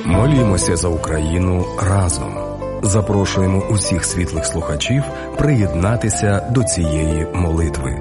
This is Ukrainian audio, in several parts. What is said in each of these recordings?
Молімося за Україну разом. Запрошуємо усіх світлих слухачів приєднатися до цієї молитви.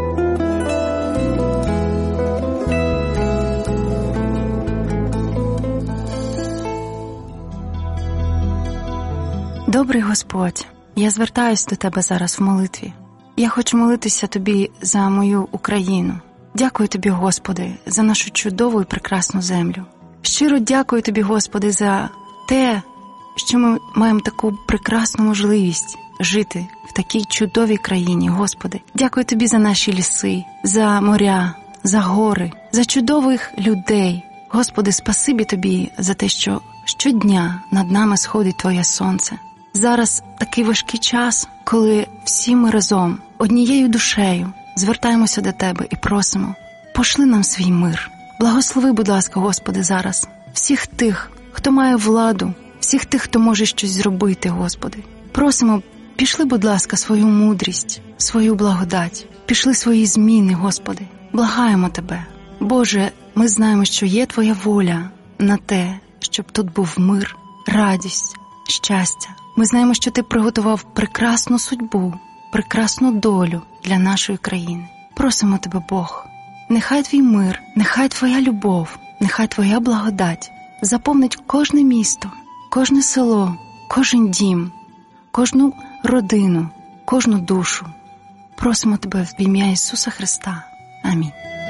Добрий Господь, я звертаюсь до Тебе зараз в молитві. Я хочу молитися Тобі за мою Україну. Дякую Тобі, Господи, за нашу чудову і прекрасну землю. Щиро дякую Тобі, Господи, за те, що ми маємо таку прекрасну можливість жити в такій чудовій країні, Господи. Дякую Тобі за наші ліси, за моря, за гори, за чудових людей. Господи, спасибі Тобі за те, що щодня над нами сходить Твоє сонце. Зараз такий важкий час, коли всі ми разом, однією душею, звертаємося до Тебе і просимо, пошли нам свій мир. Благослови, будь ласка, Господи, зараз всіх тих, хто має владу, всіх тих, хто може щось зробити, Господи. Просимо, пішли, будь ласка, свою мудрість, свою благодать, пішли свої зміни, Господи. Благаємо Тебе. Боже, ми знаємо, що є Твоя воля на те, щоб тут був мир, радість, щастя. Ми знаємо, що Ти приготував прекрасну судьбу, прекрасну долю для нашої країни. Просимо Тебе, Бог, нехай Твій мир, нехай Твоя любов, нехай Твоя благодать заповнить кожне місто, кожне село, кожен дім, кожну родину, кожну душу. Просимо Тебе в ім'я Ісуса Христа. Амінь.